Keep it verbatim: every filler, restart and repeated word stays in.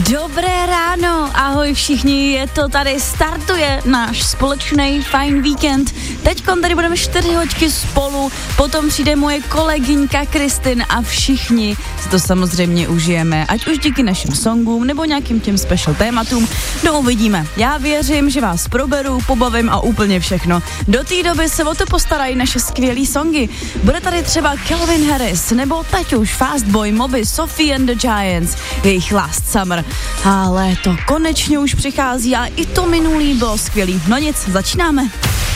Dobré ráno, ahoj všichni, je to tady, startuje náš společný fajn víkend. Teďkon tady budeme čtyři hoďky spolu, potom přijde moje kolegyňka Kristin a všichni si to samozřejmě užijeme, ať už díky našim songům nebo nějakým těm special tématům, no uvidíme. Já věřím, že vás proberu, pobavím a úplně všechno. Do té doby se o to postarají naše skvělý songy. Bude tady třeba Calvin Harris nebo teď už Fastboy, Moby, Sophie and the Giants, jejich Last Summer. Ale to konečně už přichází a i to minulý bylo skvělý. No nic, začínáme.